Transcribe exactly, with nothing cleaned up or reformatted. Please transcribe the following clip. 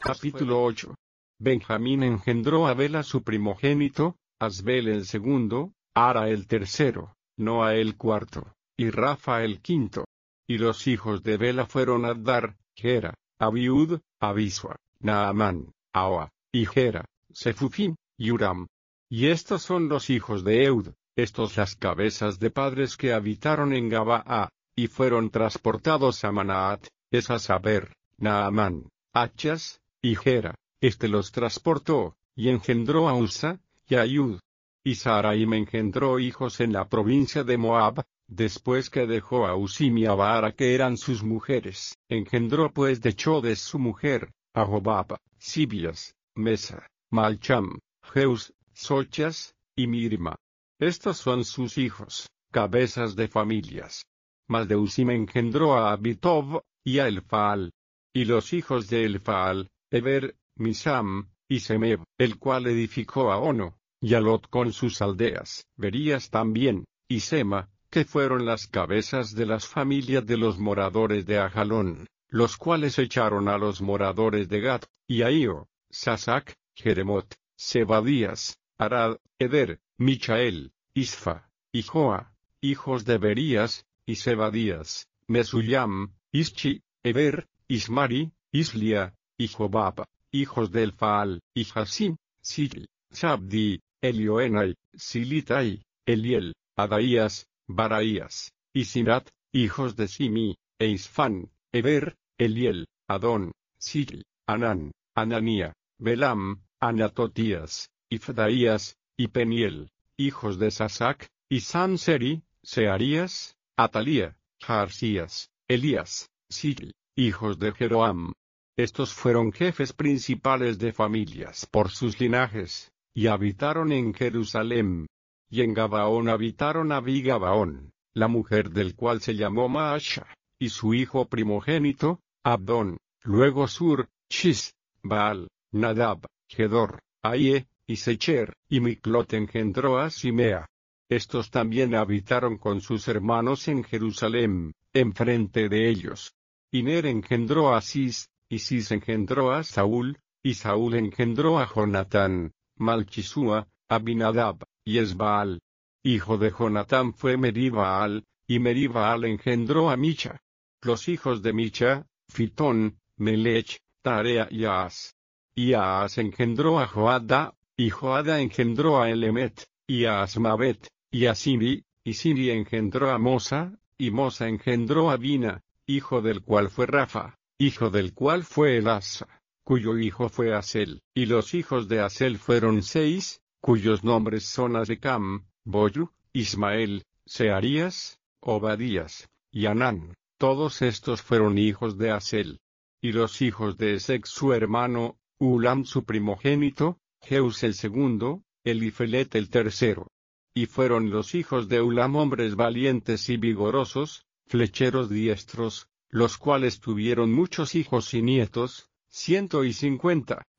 Capítulo ocho. Benjamín engendró a Bela su primogénito, Asbel el segundo, Ara el tercero, Noa el cuarto, y Rafa el quinto. Y los hijos de Bela fueron Adar, Gera, Abiud, Abisua, Naamán, Ahoa, y Gera, Sefufim, y Uram. Y estos son los hijos de Eud, estos las cabezas de padres que habitaron en Gabaa, y fueron transportados a Manaat, es a saber, Naamán, Achas, y Gera. Este los transportó, y engendró a Usa, y a Ayud. Y Saraim engendró hijos en la provincia de Moab, después que dejó a Usim y a Baara que eran sus mujeres. Engendró pues de Chodes su mujer, a Jobab, Sibias, Mesa, Malcham, Jeus, Sochas, y Mirma. Estos son sus hijos, cabezas de familias. Mas de Usim engendró a Abitov, y a Elfaal. Y los hijos de Elfaal, Eber, Misam, y Semeb, el cual edificó a Ono, y a Lot con sus aldeas. Verías también, y Sema, que fueron las cabezas de las familias de los moradores de Ajalón, los cuales echaron a los moradores de Gat, y a Io, Sasac, Jeremot, Sebadías, Arad, Eder, Michael, Isfa, y Joa, hijos de Berías, y Sebadías, Mesullam, Ischi, Eber, Ismari, Islia, y Jobab, hijos de Elfaal, y Hasim, Sil, Sabdi, Elioenai, Silitai, Eliel, Adaías, Baraías, y Sirat, hijos de Simi, e Isfán, Eber, Eliel, Adón, Sil, Anán, Ananía, Belam, Anatotías, y Fedaías, y Peniel, hijos de Sasac, y Sanseri, Searías, Atalía, Jarsías, Elías, Sil, hijos de Jeroam. Estos fueron jefes principales de familias por sus linajes, y habitaron en Jerusalén. Y en Gabaón habitaron Abi Gabaón, la mujer del cual se llamó Maasha, y su hijo primogénito, Abdón, luego Sur, Shis, Baal, Nadab, Gedor, Aie, y Secher, y Miclot engendró a Simea. Estos también habitaron con sus hermanos en Jerusalén, enfrente de ellos. Y Ner engendró a Cis, y Cis engendró a Saúl, y Saúl engendró a Jonatán, Malchisúa, Abinadab, y Esbaal. Hijo de Jonatán fue Meribaal, y Meribaal engendró a Micha. Los hijos de Micha, Fitón, Melech, Tarea y Aas. Y Aas engendró a Joada, y Joada engendró a Elemet, y a Asmavet, y a Siri, y Siri engendró a Mosa, y Mosa engendró a Bina, hijo del cual fue Rafa, hijo del cual fue Elasa, cuyo hijo fue Asel. Y los hijos de Asel fueron seis, cuyos nombres son Azricam, Boyu, Ismael, Searías, Obadías, y Anán. Todos estos fueron hijos de Asel. Y los hijos de Esec su hermano, Ulam su primogénito, Jeus el segundo, Elifelet el tercero. Y fueron los hijos de Ulam hombres valientes y vigorosos, flecheros diestros, los cuales tuvieron muchos hijos y nietos, ciento y cincuenta.